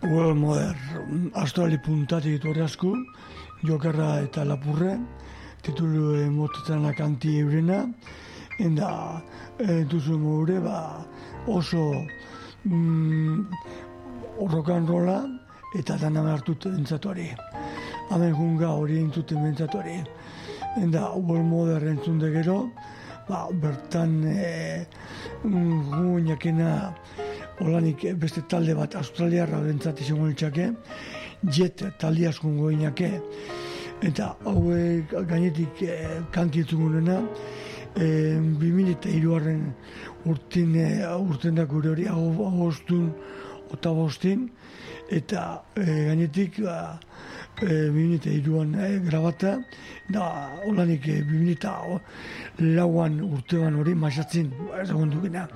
Well, moder, astrali puntati torrasku, jokarra eta lapurre, titulu motetan kanti eurena, enda entuzu moure oso rock and rolla eta dana hartut entzatuari. Hemen junga hori entzuten entzatuari. Enda well moder entzun de gero, bertan guinakena olanik beste talde bat australiarra bentzat izango litzake, Jet talde askon goinake, eta hauek gainetik kanti entzugunena, 2003 urten da gure hori, agostun, otabostin, eta gainetik 2003an grabata, da olanik 2004an urtean hori masatzen ezagun dukena.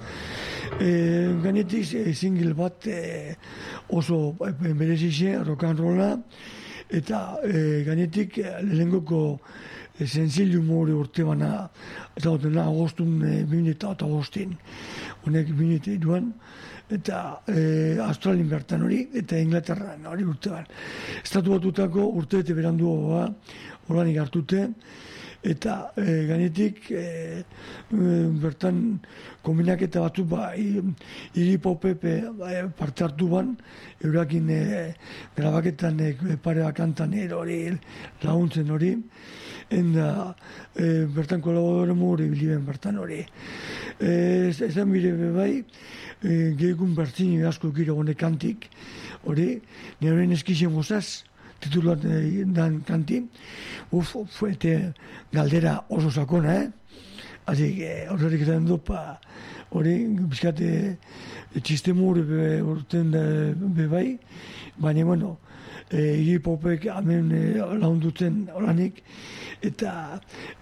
Gainetik single bat oso berezixe, rock and rolla, eta gainetik lehengoko sensilu more urte bana, eta gotena agostun 2008an, honek 2003an, eta Australien bertan hori, eta Inglaterran hori urte ban. Estatu batutako urte bete berandu holanik hartute, eta gainetik bertan kombinaketa batzu hip-hope parte hartu ban, eurakin grabaketan parea kantan hori laguntzen hori, enda bertan kolaboradore hori biliben bertan hori. Ezan bire bai, gehikun bertzini asko gire honek kantik, hori, nire eskizien gozaz, tituluat dan kanti, fuete galdera oso sakona, Así horretik esan dut, hori, bizkate txistemu hori urten bai, baina, bueno, hip-hopek hemen laundutzen olanik, eta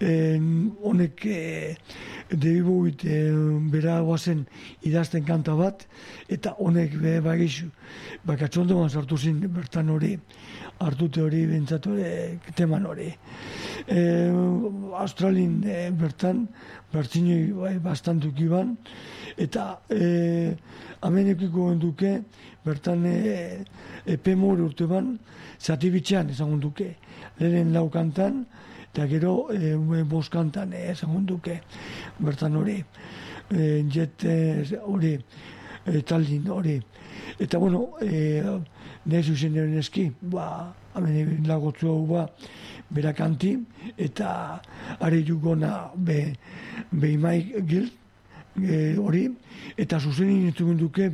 honek David bera guazen idazten kanta bat, eta honek bagizu, katxondoan sartu zin bertan hori, hartute hori bentsatu teman hori. Australien bertan, bertzinoi bastantuk iban, eta hemen ekiko duke, bertan epemore urte ban, zati bitxean ezagun duke. Lehen lau kantan, eta gero bost kantan ezagun duke. Bertan hori, Jet hori, taldin hori. Eta bueno, nesu zen eren eski, hemen lagotzu hau bera kanti, eta are jugona behimai gilt, hori, eta zuzenin entzugun duke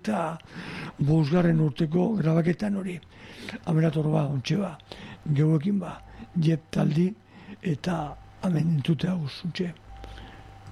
2005 urteko grabaketan hori. Amerator ontxe geuekin Jet taldi, eta hemen entzute hau, ontxe.